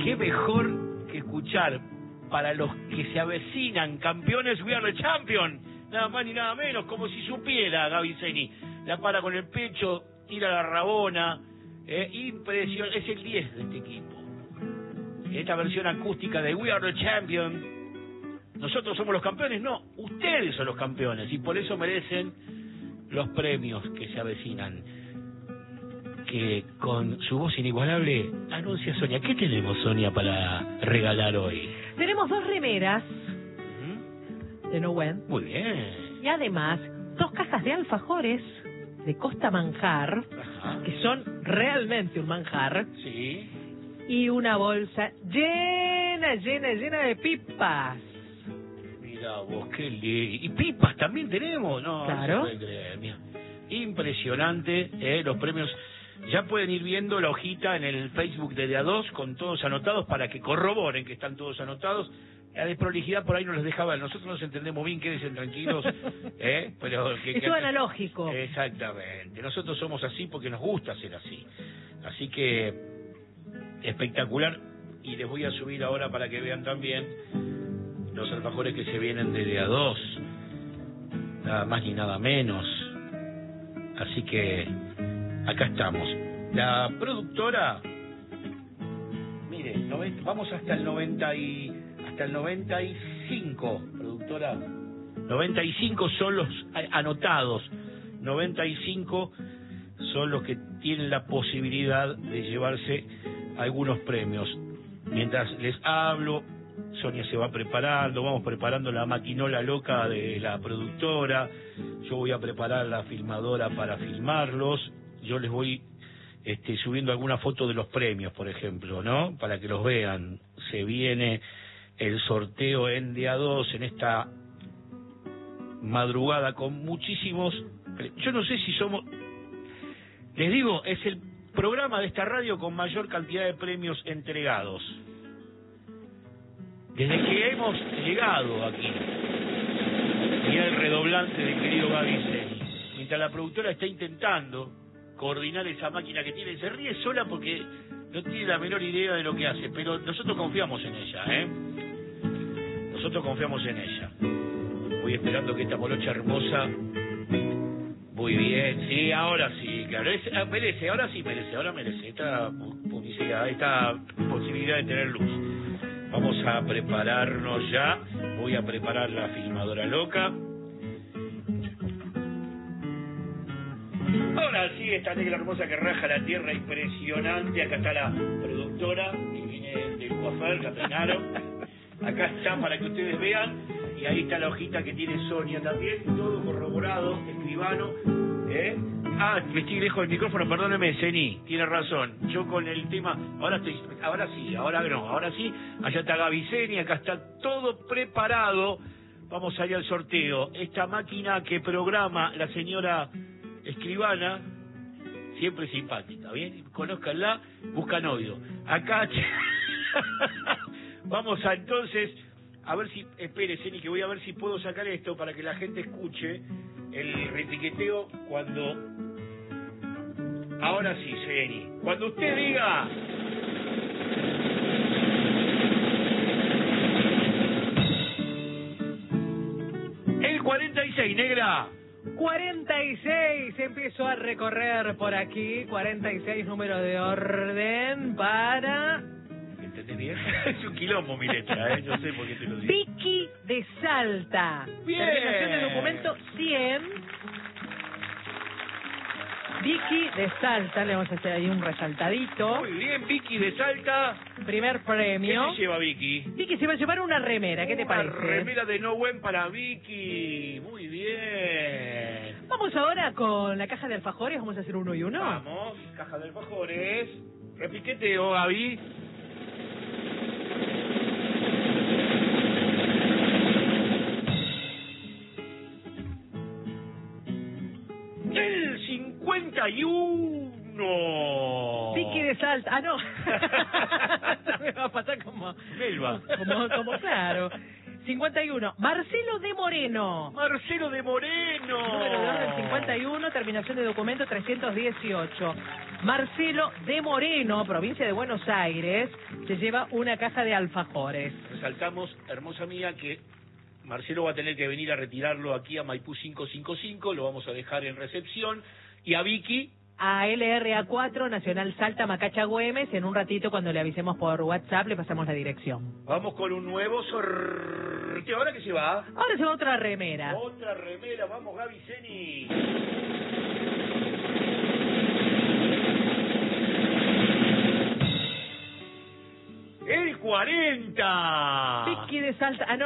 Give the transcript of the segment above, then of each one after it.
qué mejor que escuchar para los que se avecinan campeones, We Are the Champion, nada más ni nada menos, como si supiera Gaby Zeni. La para con el pecho, tira la rabona, impresionante, es el 10 de este equipo. Esta versión acústica de We Are the Champion. Nosotros somos los campeones, no, ustedes son los campeones y por eso merecen los premios que se avecinan. Que con su voz inigualable anuncia Sonia. ¿Qué tenemos, Sonia, para regalar hoy? Tenemos 2 remeras de Nahuen. Muy bien. Y además 2 cajas de alfajores de Costa Manjar, Ajá. que son realmente un manjar. Sí. Y una bolsa llena de pipas. Mira vos, qué lindo. Y pipas también tenemos, ¿no? Claro. No se puede creer, mira. Impresionante, los premios. Ya pueden ir viendo la hojita en el Facebook de A2 con todos anotados para que corroboren que están todos anotados. La desprolijidad por ahí no les dejaba, nosotros nos entendemos bien, quédense tranquilos, pero es todo analógico. Exactamente, nosotros somos así porque nos gusta ser así. Así que espectacular, y les voy a subir ahora para que vean también los alfajores que se vienen de A2, nada más ni nada menos. Así que acá estamos. La productora, mire, vamos hasta el 95, productora. 95 son los anotados, 95 son los que tienen la posibilidad de llevarse algunos premios. Mientras les hablo, Sonia se va preparando, vamos preparando la maquinola loca de la productora, yo voy a preparar la filmadora para filmarlos, yo les voy subiendo alguna foto de los premios, por ejemplo, ¿no? Para que los vean. Se viene el sorteo en A2 en esta madrugada con muchísimos. Yo no sé si somos, les digo, es el programa de esta radio con mayor cantidad de premios entregados desde que hemos llegado aquí. Mirá el redoblante del querido Gaby Zeni, mientras la productora está intentando coordinar esa máquina que tiene. Se ríe sola porque no tiene la menor idea de lo que hace, pero nosotros confiamos en ella, nosotros confiamos en ella. Voy esperando que esta morocha hermosa. Muy bien, sí, ahora sí, claro, merece, ahora merece esta publicidad, esta posibilidad de tener luz. Vamos a prepararnos ya, voy a preparar la filmadora loca. Ahora sí, esta negra hermosa que raja la tierra, impresionante. Acá está la productora, que viene del coafer, la peinaron. Acá está para que ustedes vean. Y ahí está la hojita que tiene Sonia también, todo corroborado, escribano. Me estoy lejos del micrófono, perdóneme, Zeni, tiene razón. Yo con el tema, ahora sí, ahora sí. Allá está Gaby Zeni, acá está todo preparado. Vamos a ir al sorteo. Esta máquina que programa la señora escribana, siempre simpática, ¿bien? Conózcanla, buscan oído. Acá, vamos a entonces, a ver si, espere, Zeni, que voy a ver si puedo sacar esto para que la gente escuche el repiqueteo cuando... Ahora sí, Zeni, cuando usted diga... El 46, negra. 46, empiezo a recorrer por aquí, 46 número de orden para... ¿Entendés bien? Es un quilombo mi letra, yo sé por qué te lo digo. Vicky de Salta. Bien. Terminación de documento 100. Vicky de Salta, le vamos a hacer ahí un resaltadito. Muy bien, Vicky de Salta. Primer premio. ¿Qué se lleva Vicky? Vicky se va a llevar una remera, ¿qué te parece? Una remera de Nahuen para Vicky. Muy bien. Vamos ahora con la caja de alfajores, vamos a hacer uno y uno. Vamos, caja de alfajores. Repiqueteo, Gaby. El 51. Vicky de Salta. Ah, no. Me va a pasar como... Melba. Como claro. 51, Marcelo de Moreno. Marcelo de Moreno. Número de orden 51, terminación de documento 318. Marcelo de Moreno, provincia de Buenos Aires, se lleva una caja de alfajores. Resaltamos, hermosa mía, que Marcelo va a tener que venir a retirarlo aquí a Maipú 555, lo vamos a dejar en recepción. Y a Vicky... A LRA4, Nacional Salta, Macacha, Güemes. En un ratito, cuando le avisemos por WhatsApp, le pasamos la dirección. Vamos con un nuevo sorteo. ¿Ahora qué se va? Ahora se va otra remera. Otra remera, vamos Gaby Zeni. ¡El 40! Vicky de Salta. Ah, no.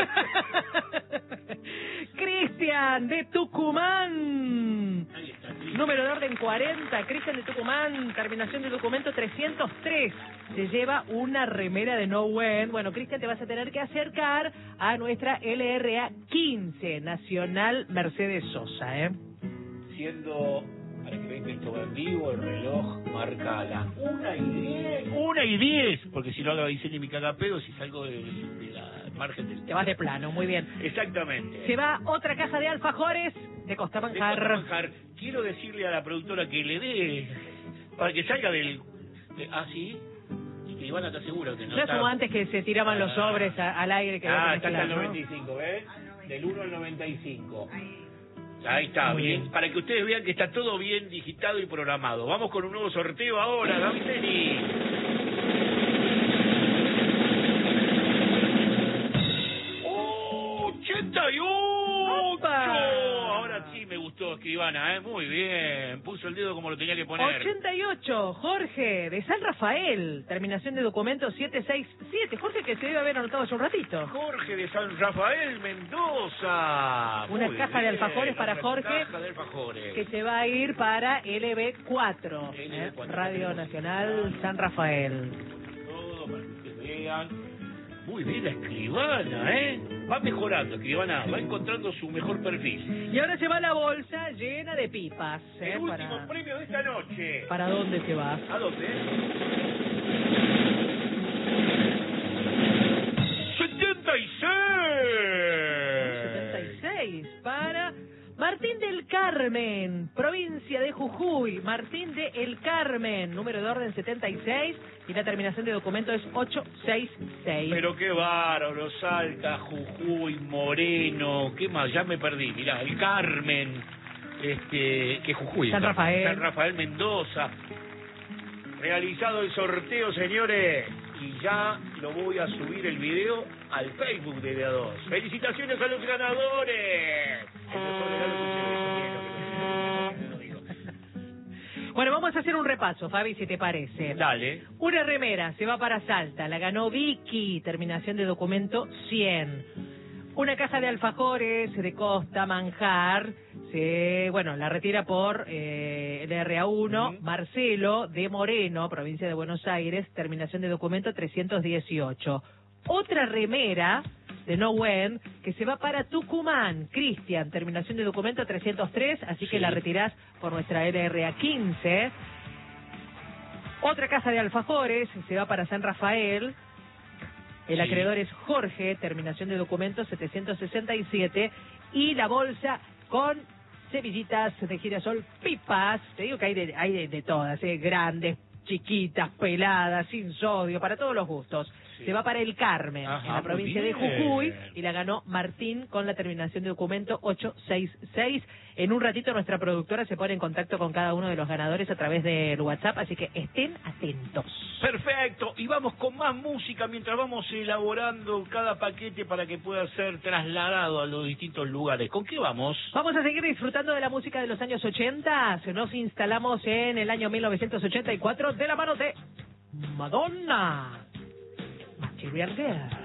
Cristian de Tucumán. Ahí está. Número de orden 40, Cristian de Tucumán, terminación de documento 303. Se lleva una remera de No When. Bueno, Cristian, te vas a tener que acercar a nuestra LRA 15, Nacional Mercedes Sosa, ¿eh? Siendo, para que vean que esto va en vivo, el reloj marca las 1:10. 1:10, porque si no hago diseño y me caga pedo, si salgo de la margen del... Te vas de plano, muy bien. Exactamente. Se va otra caja de alfajores de Costa Manjar. De Costa Manjar. Quiero decirle a la productora que le dé, para que salga del... ¿sí? Y que Ivana está segura que no No es está... como antes que se tiraban los sobres al aire. Que está mezclar, hasta el ¿no? 95, ¿ves? Del 1 al 95. Ahí está, bien. Para que ustedes vean que está todo bien digitado y programado. Vamos con un nuevo sorteo ahora, David Zeni. Ahora sí me gustó, Escribana, muy bien. Puso el dedo como lo tenía que poner. 88, Jorge, de San Rafael, terminación de documento 767. Jorge, que se debe haber anotado hace un ratito. Jorge de San Rafael, Mendoza. Una Muy caja de bien, alfajores para una Jorge, caja de alfajores. que se va a ir para LB4, LB4, Radio Nacional San Rafael. Todo para que ustedes vean. Muy bien la Escribana, Va mejorando, Escribana, va encontrando su mejor perfil. Y ahora se va la bolsa llena de pipas. El último premio de esta noche. ¿Para dónde se va? ¿A dónde? 76 para Martín del Carmen, provincia de Jujuy. Martín de El Carmen, número de orden 76 y la terminación de documento es 866. Pero qué bárbaro, Salta, Jujuy, Moreno, ¿qué más? Ya me perdí, mirá, El Carmen, que Jujuy. San Rafael. San Rafael, Mendoza. Realizado el sorteo, señores, y ya lo voy a subir el video al Facebook de DA2. ¡Felicitaciones a los ganadores! Bueno, vamos a hacer un repaso, Fabi, si te parece. Dale. Una remera se va para Salta, la ganó Vicky, terminación de documento 100. Una caja de alfajores de Costa Manjar, la retira por LRA1, Marcelo de Moreno, provincia de Buenos Aires, terminación de documento 318. Otra remera de No When, que se va para Tucumán, Cristian, terminación de documento 303, así que la retirás por nuestra LRA 15. Otra caja de alfajores se va para San Rafael. El acreedor es Jorge, terminación de documento 767. Y la bolsa con cebillitas de girasol, pipas. Te digo que hay de todas, grandes, chiquitas, peladas, sin sodio, para todos los gustos. Se va para El Carmen, en la provincia de Jujuy, y la ganó Martín con la terminación de documento 866. En un ratito nuestra productora se pone en contacto con cada uno de los ganadores a través del WhatsApp, así que estén atentos. Perfecto, y vamos con más música mientras vamos elaborando cada paquete para que pueda ser trasladado a los distintos lugares. ¿Con qué vamos? Vamos a seguir disfrutando de la música de los años 80. Nos instalamos en el año 1984 de la mano de Madonna. Material Girl.